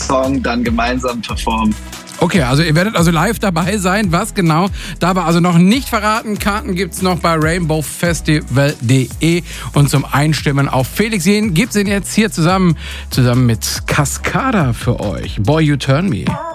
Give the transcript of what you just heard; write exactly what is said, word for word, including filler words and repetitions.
Song dann gemeinsam performen. Okay, also ihr werdet also live dabei sein. Was genau? Da war also noch nicht verraten. Karten gibt's noch bei rainbow festival punkt de und zum Einstimmen auf Felix Jähn gibt's ihn jetzt hier zusammen, zusammen mit Cascada für euch. Boy, You Turn Me.